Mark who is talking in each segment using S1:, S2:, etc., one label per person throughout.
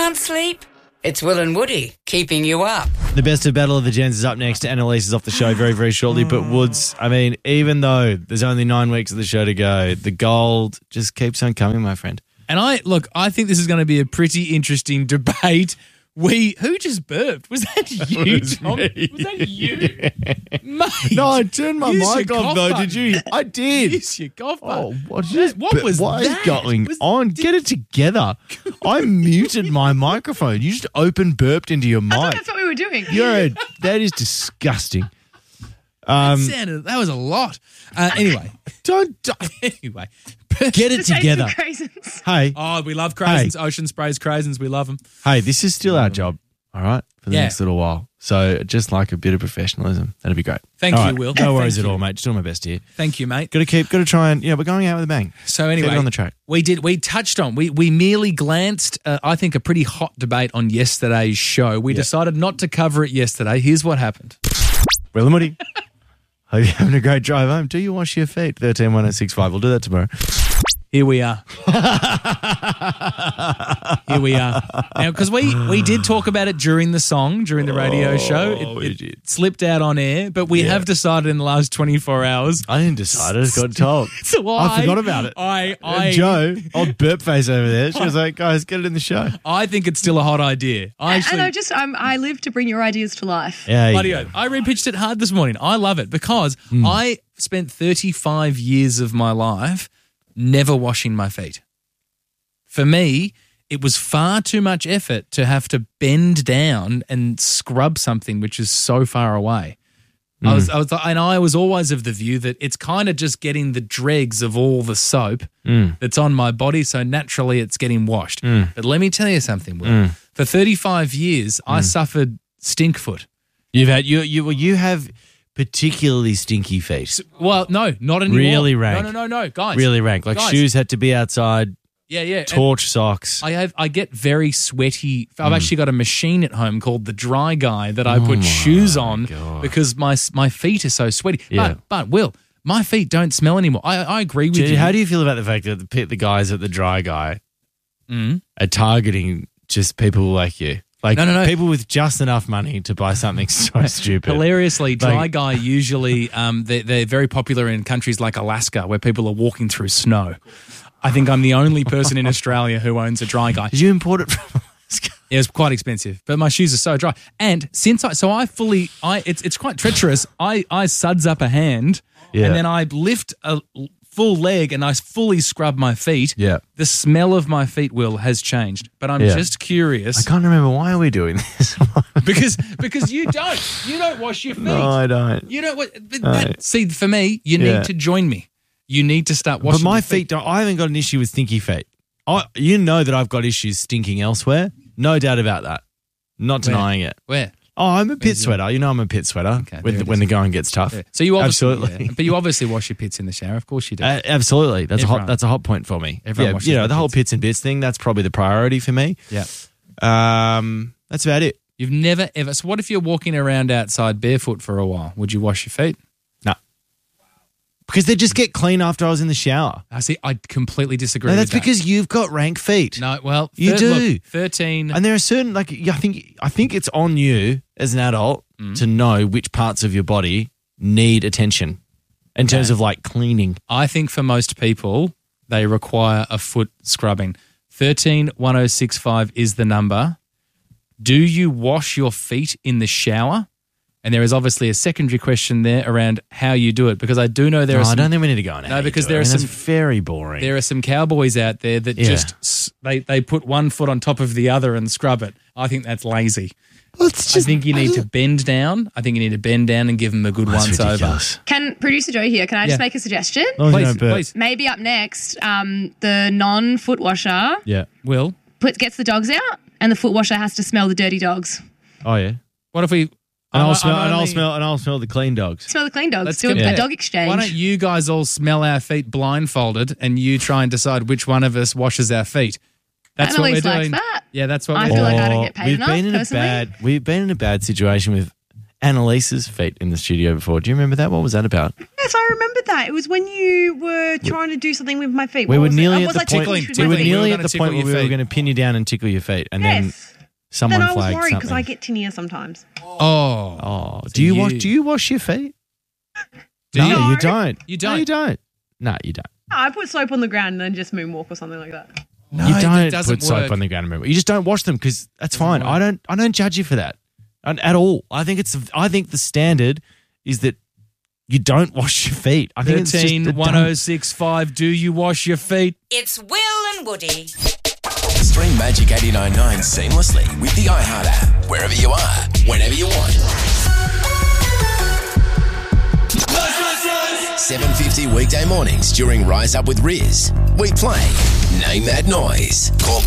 S1: Can't sleep? It's Will and Woody keeping you up.
S2: The best of Battle of the Gens is up next. Annalise is off the show very, very shortly. But Woods, I mean, even though there's only 9 weeks of the show to go, the gold just keeps on coming, my friend.
S3: And I think this is going to be a pretty interesting debate. Who just burped? Was that you, Tom? Was that you? Mate,
S2: No, I turned my
S3: use
S2: mic
S3: your
S2: off,
S3: cough
S2: though.
S3: button.
S2: Did you? I did.
S3: Use your cough button.
S2: What
S3: was
S2: what is
S3: that?
S2: going on? Get it together. I muted my microphone. You just open burped into your mic.
S4: That's what we were doing.
S2: That is disgusting.
S3: That was a lot. Anyway. Anyway.
S2: Get it together.
S4: Craisins.
S2: Hey,
S3: Oh, we love craisins. Ocean Sprays craisins. We love them.
S2: hey, this is still our job, all right, for the
S3: Yeah.
S2: next little while. So just like a bit of professionalism. That'd be great.
S3: Thank
S2: All
S3: you,
S2: right.
S3: Will.
S2: No worries
S3: Thank
S2: at
S3: you.
S2: all, mate. Just doing my best here.
S3: Thank you, mate.
S2: Got to try and, we're going out with a bang.
S3: So anyway,
S2: Get it on the track.
S3: we touched on, we merely glanced, I think, a pretty hot debate on yesterday's show. We decided not to cover it yesterday. Here's what happened.
S2: Will and Woody. Hope you're having a great drive home. Do you wash your feet? 131065. We'll do that tomorrow.
S3: Here we are. Here we are. Now, because we did talk about it during the radio show.
S2: we
S3: It
S2: did.
S3: slipped out on air, but we have decided in the last 24 hours.
S2: I didn't decide. I just got told.
S3: So
S2: I forgot about it.
S3: I
S2: Joe, old burp face over there, she was like, guys, get it in the show.
S3: I think it's still a hot idea.
S4: I live to bring your ideas to life.
S2: Yeah,
S3: Bloody oath. I repitched it hard this morning. I love it because I spent 35 years of my life never washing my feet. For me, it was far too much effort to have to bend down and scrub something which is so far away. I was always of the view that it's kind of just getting the dregs of all the soap that's on my body, so naturally it's getting washed. But let me tell you something, Will. For 35 years, I suffered stink foot.
S2: You have particularly stinky feet.
S3: Well, no, not anymore.
S2: Really rank.
S3: No, guys.
S2: Really rank. Like
S3: Guys.
S2: shoes had to be outside,
S3: Yeah.
S2: torch socks.
S3: I get very sweaty. I've actually got a machine at home called the Dry Guy that I put shoes on because my feet are so sweaty.
S2: Yeah.
S3: But Will, my feet don't smell anymore. I agree with you.
S2: How do you feel about the fact that the guys at the Dry Guy are targeting just people like you? Like
S3: No.
S2: people with just enough money to buy something so stupid.
S3: Hilariously, Dry Guy usually they're very popular in countries like Alaska where people are walking through snow. I think I'm the only person in Australia who owns a Dry Guy.
S2: Did you import it from Alaska?
S3: It was quite expensive, but my shoes are so dry. And it's quite treacherous. I suds up a hand and then I lift a full leg and I fully scrub my feet.
S2: Yeah.
S3: The smell of my feet, Will, has changed. But I'm just curious.
S2: I can't remember, why are we doing this?
S3: because you don't wash your feet.
S2: No, I don't.
S3: You know what? See, for me, you need to join me. You need to start washing.
S2: But my
S3: your
S2: feet don't. I haven't got an issue with stinky feet. You know that I've got issues stinking elsewhere. No doubt about that. Not denying it.
S3: Where?
S2: Oh, I'm a pit sweater. You know I'm a pit sweater when the going gets tough.
S3: Yeah. So you obviously,
S2: absolutely.
S3: but you obviously wash your pits in the shower. Of course you do.
S2: Absolutely. That's a hot point for me.
S3: Everyone washes their
S2: the whole
S3: pits.
S2: pits and bits thing, that's probably the priority for me.
S3: Yeah.
S2: That's about it.
S3: You've never ever. So what if you're walking around outside barefoot for a while? Would you wash your feet?
S2: No. Because they just get clean after I was in the shower.
S3: I see. I completely disagree.
S2: No,
S3: with
S2: that's
S3: that.
S2: because you've got rank feet.
S3: No, well,
S2: You do.
S3: Look, 13.
S2: And there are certain, I think it's on you as an adult to know which parts of your body need attention in terms of like cleaning.
S3: I think for most people, they require a foot scrubbing. 131065 is the number. Do you wash your feet in the shower? And there is obviously a secondary question there around how you do it, because I do know there are some.
S2: I don't think we need to go on.
S3: No, because there are some
S2: that's very boring.
S3: There are some cowboys out there that just they put one foot on top of the other and scrub it. I think that's lazy. I think you need to bend down. I think you need to bend down and give them a good once over.
S4: Can producer Joe here? Can I just make a suggestion?
S3: Please.
S4: Maybe up next, the non-foot washer
S3: Will.
S4: gets the dogs out, and the foot washer has to smell the dirty dogs.
S2: Oh yeah.
S3: What if we?
S2: And I'll smell the clean dogs.
S4: Smell the clean dogs.
S3: Let's
S4: Do
S3: get
S4: a dog exchange.
S3: Why don't you guys all smell our feet blindfolded, and you try and decide which one of us washes our feet? That's what we're
S4: Annalise likes
S3: doing.
S4: that.
S3: Yeah, that's what
S4: I
S3: we're
S4: feel
S3: doing.
S4: like I don't get paid enough, personally.
S2: We've been in a bad situation with Annalise's feet in the studio before. Do you remember that? What was that about?
S5: Yes, I remember that. It was when you were trying to do something with my feet.
S2: We
S5: What
S2: were
S5: was it?
S2: nearly
S5: Was
S2: at
S5: I
S2: the point.
S5: ticklish with
S2: We
S5: my
S2: were
S5: feet?
S2: nearly
S3: We were
S2: at
S3: gonna
S2: the
S3: tickle
S2: point where
S3: your
S2: we were
S3: feet.
S2: going to pin you down and tickle your feet, and then
S5: Yes.
S2: someone
S5: Then I was
S2: flagged
S5: worried because
S2: something.
S5: I get tinea sometimes.
S3: Oh.
S2: Oh,
S3: So
S2: do you
S3: you-
S2: wash your feet?
S3: Do you?
S2: No, you don't.
S3: You
S2: No,
S3: don't?
S2: you don't. No, you don't.
S5: I put soap on the ground and then just moonwalk or something like that.
S3: No,
S2: You
S3: that
S2: don't
S3: doesn't
S2: put soap
S3: work.
S2: on the ground and remove it. You just don't wash them because that's fine.
S3: work.
S2: I don't judge you for that at all. I think the standard is that you don't wash your feet. I think it's just
S3: 13
S2: a dumb-
S3: 1065. Do you wash your feet?
S1: It's Will and Woody.
S6: Stream Magic 89.9 seamlessly with the iHeart app. Wherever you are, whenever you want. 7:50 weekday mornings during Rise Up with Riz. We play Name That Noise. Call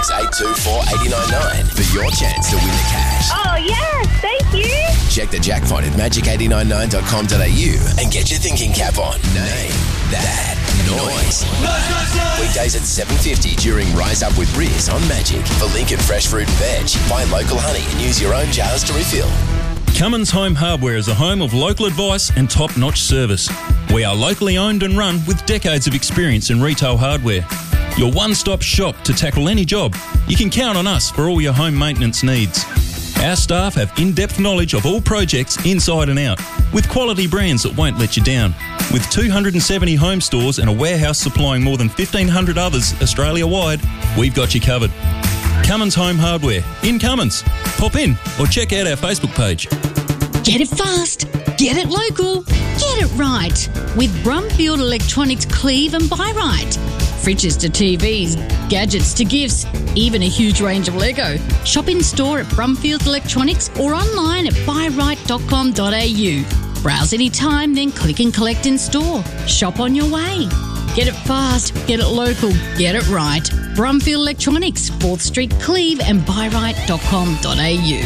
S6: 86824899 for your chance to win the cash.
S7: Oh, yes, thank you.
S6: Check the jackpot at magic899.com.au and get your thinking cap on. Name That Noise. Weekdays at 7:50 during Rise Up with Riz on Magic. For Lincoln Fresh Fruit and Veg, buy local honey and use your own jars to refill.
S8: Cummins Home Hardware is a home of local advice and top-notch service. We are locally owned and run with decades of experience in retail hardware. Your one-stop shop to tackle any job. You can count on us for all your home maintenance needs. Our staff have in-depth knowledge of all projects inside and out, with quality brands that won't let you down. With 270 home stores and a warehouse supplying more than 1,500 others Australia-wide, we've got you covered. Cummins Home Hardware in Cummins. Pop in or check out our Facebook page.
S9: Get it fast, get it local, get it right with Brumfield Electronics Cleave and Buy Right. Fridges to TVs, gadgets to gifts, even a huge range of Lego. Shop in store at Brumfield Electronics or online at buyright.com.au. Browse anytime, then click and collect in store. Shop on your way. Get it fast, get it local, get it right. Brumfield Electronics, 4th Street, Cleve and buyright.com.au.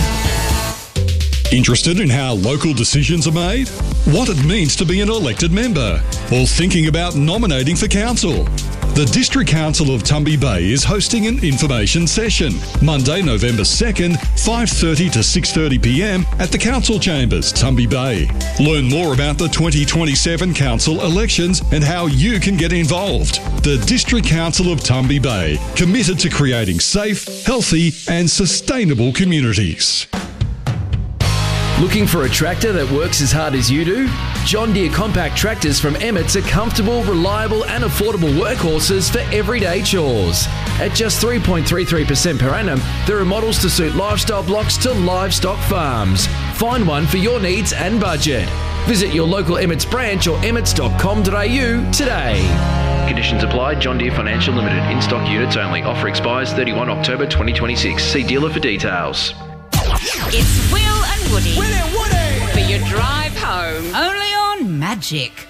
S10: Interested in how local decisions are made? What it means to be an elected member? Or thinking about nominating for council? The District Council of Tumby Bay is hosting an information session Monday, November 2nd, 5:30 to 6:30 p.m. at the Council Chambers, Tumby Bay. Learn more about the 2027 council elections and how you can get involved. The District Council of Tumby Bay, committed to creating safe, healthy and sustainable communities.
S11: Looking for a tractor that works as hard as you do? John Deere compact tractors from Emmett's are comfortable, reliable and affordable workhorses for everyday chores. At just 3.33% per annum, there are models to suit lifestyle blocks to livestock farms. Find one for your needs and budget. Visit your local Emmett's branch or emmets.com.au today. Conditions apply. John Deere Financial Limited. In-stock units only. Offer expires 31 October 2026. See dealer for details.
S1: It's Will and Woody. For your drive home. Only on Magic.